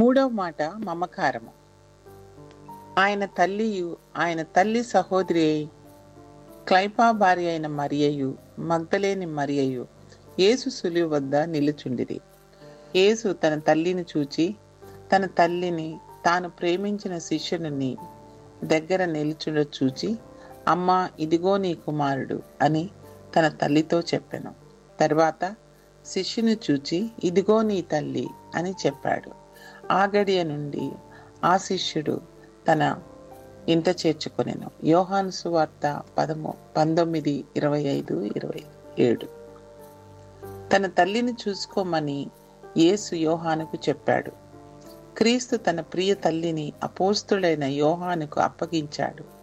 మూడవ మాట మమకారము. ఆయన తల్లి సహోదరి క్లైపా భార్య అయిన మరియయు మగ్దలేని మరియయు యేసు సులువు వద్ద నిలుచుండిరి. యేసు తన తల్లిని చూచి తన తల్లిని తాను ప్రేమించిన శిష్యుని దగ్గర నిలుచుండ చూచి, అమ్మా, ఇదిగో నీ కుమారుడు అని తన తల్లితో చెప్పెను. తర్వాత శిష్యుని చూచి, ఇదిగో నీ తల్లి అని చెప్పాడు. ఆ గడియ నుండి ఆ శిష్యుడు తన ఇంట చేర్చుకొనెను. యోహాను సువార్త 19:25-27. తన తల్లిని చూసుకోమని యేసు యోహానుకు చెప్పాడు. క్రీస్తు తన ప్రియ తల్లిని అపోస్తుడైన యోహానుకు అప్పగించాడు.